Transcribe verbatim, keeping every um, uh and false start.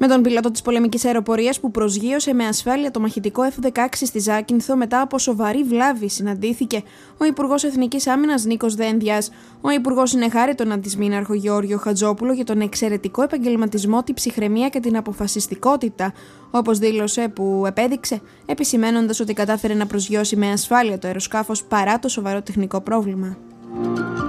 Με τον πιλότο της πολεμικής αεροπορίας που προσγείωσε με ασφάλεια το μαχητικό εφ δεκαέξι στη Ζάκυνθο μετά από σοβαρή βλάβη συναντήθηκε ο Υπουργός Εθνικής Άμυνας Νίκος Δένδιας. Ο Υπουργός συνεχάρη τον αντισμήναρχο Γεώργιο Χατζόπουλο για τον εξαιρετικό επαγγελματισμό, την ψυχραιμία και την αποφασιστικότητα, όπως δήλωσε, που επέδειξε, επισημένοντας ότι κατάφερε να προσγειώσει με ασφάλεια το αεροσκάφος παρά το σοβαρό τεχνικό πρόβλημα.